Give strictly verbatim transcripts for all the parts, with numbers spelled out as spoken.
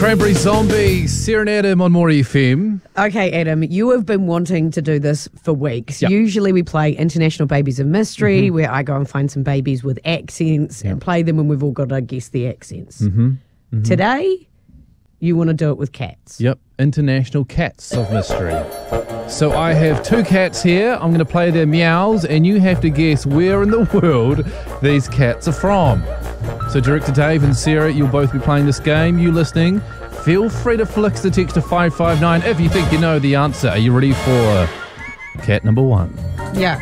Cranberry Zombie, Sarah and Adam on More F M. Okay, Adam, you have been wanting to do this for weeks. Yep. Usually we play International Babies of Mystery, Mm-hmm. where I go and find some babies with accents Yep. and play them, and we've all got to guess the accents. Mm-hmm. Mm-hmm. Today, you want to do it with cats. Yep, International Cats of Mystery. So I have two cats here. I'm going to play their meows, and you have to guess where in the world these cats are from. So Director Dave and Sarah, you'll both be playing this game. You listening, feel free to flick the text to five five nine if you think you know the answer. Are you ready for cat number one? Yeah.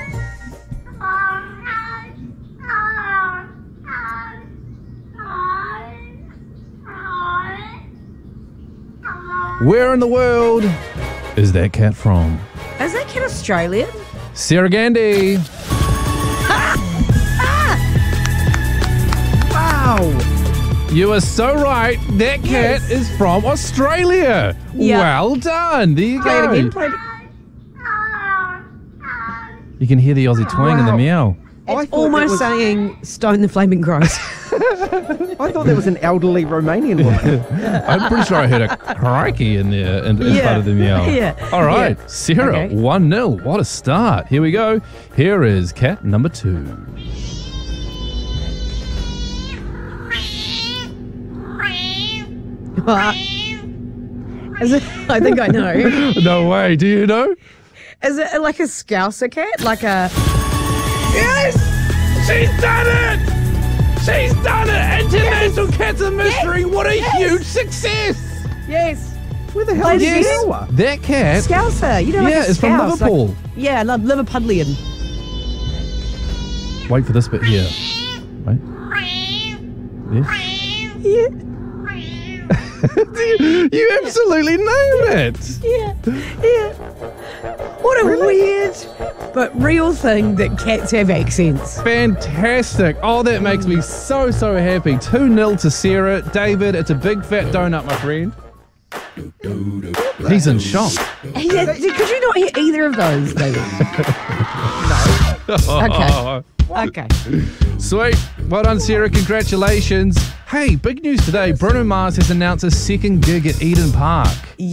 Where in the world is that cat from? Is that cat Australian? Sarah Gandy. Wow. You are so right. That cat Yes. is from Australia. Yeah. Well done. There you Play it go. again. Play it. You can hear the Aussie twang in the Wow. meow. It's thought almost that was- saying Stone the Flaming Gross. I thought there was an elderly Romanian woman. I'm pretty sure I heard a crikey in there in, in Yeah. part of the meow. Yeah. All right, Yeah. Sarah, Okay. one nil. What a start. Here we go. Here is cat number two. Is it, I think I know. No way. Do you know? Is it like a Scouser cat? Like a... Yes! She's done it! She's done it! International Cats of Mystery. What a Yes. huge success! Yes. Where the hell Play is it this? again. Yes. That cat. Scouser. You know, like Yeah, a it's from Scouse, like- Liverpool. yeah, I love Liverpudlian. Wait for this bit here. Wait. Yes. Yeah. you, you absolutely nailed it. Yeah. Yeah. What a weird but real thing that cats have accents. Fantastic. Oh, that makes me so, so happy. two nil to Sarah. David, it's a big fat donut, my friend. He's in shock. Yeah, could you not hear either of those, David? Okay. Okay. Sweet. Well done, Sarah. Congratulations. Hey, big news today. Bruno Mars has announced a second gig at Eden Park.